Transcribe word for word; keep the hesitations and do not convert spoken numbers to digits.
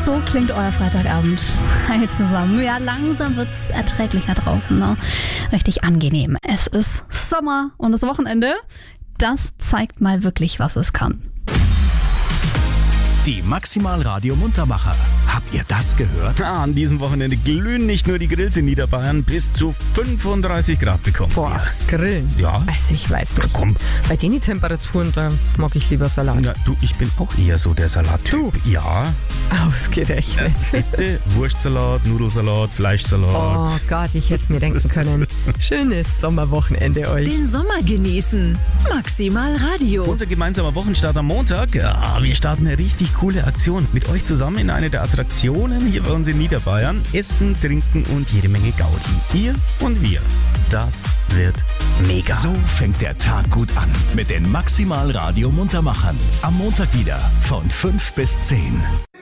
So klingt euer Freitagabend. Hi zusammen. Ja, langsam wird's erträglicher draußen, ne? Richtig angenehm. Es ist Sommer und das Wochenende, das zeigt mal wirklich, was es kann. Die Maximal Radio Muntermacher. Habt ihr das gehört? Ah, an diesem Wochenende glühen nicht nur die Grills in Niederbayern, bis zu fünfunddreißig Grad bekommen. Boah, Grillen? Ja. Also ich weiß nicht. Komm. Bei den Temperaturen, da mag ich lieber Salat. Na, du, ich bin auch eher so der Salattyp. Du? Ja. Ausgerechnet. Bitte Wurstsalat, Nudelsalat, Fleischsalat. Oh Gott, ich hätte es mir denken können. Schönes Sommerwochenende euch. Den Sommer genießen. Maximal Radio. Unser gemeinsamer Wochenstart am Montag. Ja, wir starten eine richtig coole Aktion. Mit euch zusammen in eine der Attraktionen hier bei uns in Niederbayern. Essen, trinken und jede Menge Gaudi. Ihr und wir. Das wird mega. So fängt der Tag gut an mit den Maximal Radio Muntermachern. Am Montag wieder von fünf bis zehn.